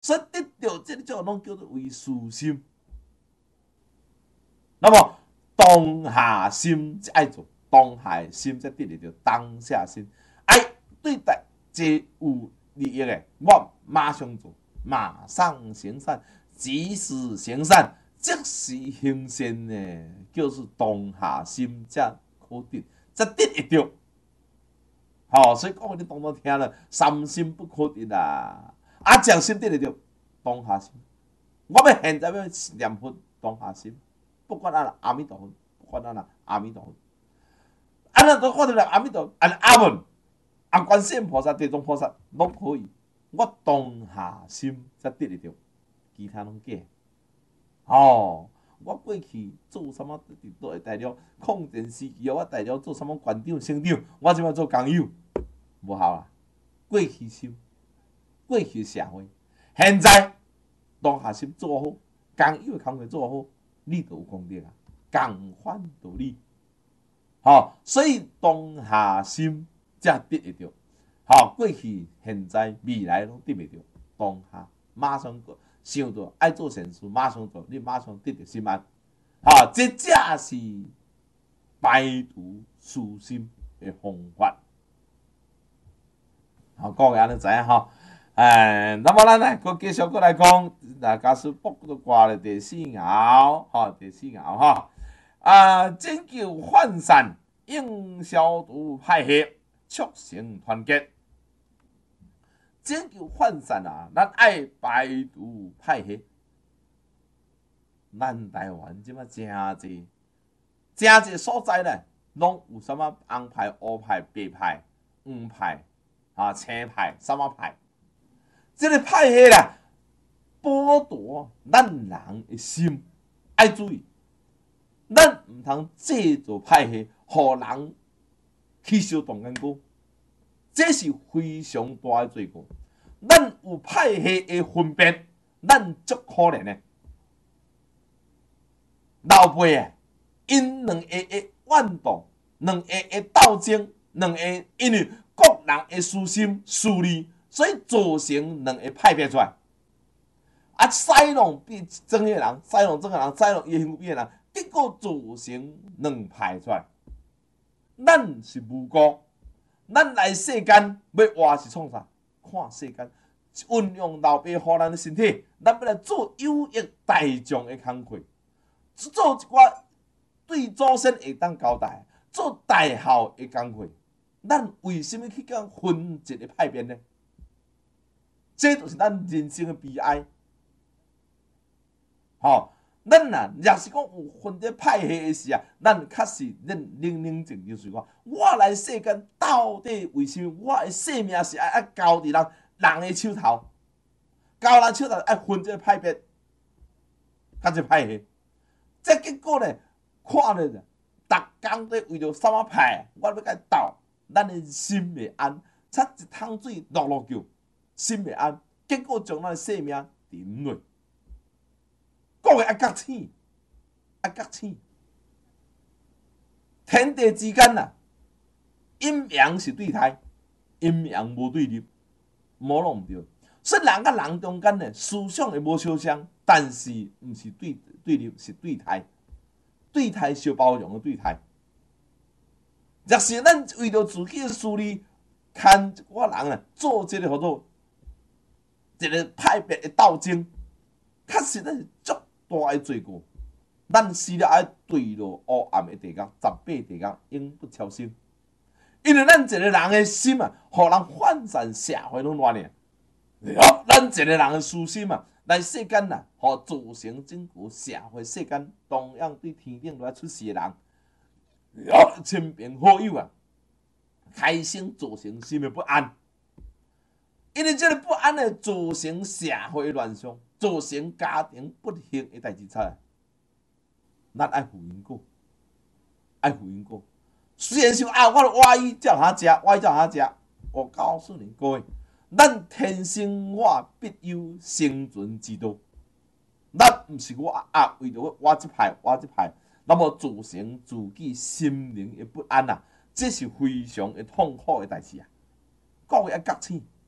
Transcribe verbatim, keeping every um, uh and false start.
所以得到这种拢叫做为私心。那么当下心才爱做，当下心才得得到当下心。哎，对待这有利益的，我马上做，马上行善，及时行善，即时行善呢，就是当下心才可得，才得得到。好、哦，所以讲你当当听了，三心不可得啦。啊，将心得得到，当下心。我要现在要念佛，当下心，不管啊阿弥陀佛，不管啊阿弥陀佛。啊，那都看到了阿弥陀佛，啊阿门，啊观世音菩萨、地藏菩萨拢可以。我当下心才得得到，其他拢假。哦。我过去做什么都会大了，控电视机我大了做什么馆长、省长，我即摆做工友，无效啦。过去心，过去社会，现在当下心做好，工友的工作做好，你就有功德啊，共款道理。好、哦，所以当下心才得会到。好、哦，过去、现在、未来拢得袂到，当下马上过。想到爱做善事，马上做，你马上得到心安。好、啊，这才是排除私心的方法。好，各位安尼知影吼。哎，那么咱呢，佮继续佮来讲，那假使卜都挂了第四爻，吼，第四爻吼。啊，拯救涣散，应消毒派系，促成团结。拯救涣散啊，咱爱排除派系。咱台湾即马真济，真济所在咧，拢有什么红派、黑派、白派、黄派、啊青派、什么派？这个派系啦，剥夺咱人的心，爱注意，咱唔通制造派系，互人起烧动眼锅，这是非常大的罪过。咱有派系的分别，咱足可怜的。老辈啊，因两个的怨斗，两个的斗争，两个因为各人的私心私利，所以造成两个派别出来。啊，西弄变争的人，西弄争的人，西弄伊幸福变的人，结果造成两派出来。咱是无辜，咱来世间要活是创啥？看世间，运用老爸予咱的身体，咱要来做有益大众的工课，做一寡对祖先会当交代，做大孝的工课。咱为什么去讲分一个派别呢？这就是咱人生的悲哀。吼、哦，咱啊，若是讲有分这派系的时啊，咱确实咱冷冷静静想看，我来世间到底为什么我的生命是爱爱交伫人人的手头，交人手头爱分这派别，甲这派系，这结果呢，看咧，逐工在为着什么派，我要甲伊斗，咱的心袂安，插一桶水落落叫，心袂安，结果将咱的生命沉落。各位爱觉醒，爱觉醒，天地之间啊，阴阳是对待，阴阳无对立，无拢毋对。所以人甲人中间呢，思想会无相像，但是毋是对对立，是对待，对待小包容的对待。若是咱为着自己的私利，牵一寡人啊，做这个叫做一个派别的斗争，确实咱是足大的罪过。咱死了爱坠落黑暗的地狱，十八地狱永不超生。因为咱一个人的心啊，互人涣散，社会拢乱咧。好，咱一个人的私心啊，来世间啊，互造成整个社会世间同样对天顶来出世的人。好，亲朋好友啊，开心造成心的不安，因为这个不安呢，造成社会乱象，造成家庭不幸的代志出来。咱爱负因果，爱负因果。虽然说啊，我挖伊照下食，挖伊照下食，我告诉你各位，咱天生我必有生存之道。咱毋是我啊，为着我这派，我这派。那么造成自己心灵的不安啊，这是非常的痛苦的代志啊！各位要觉醒，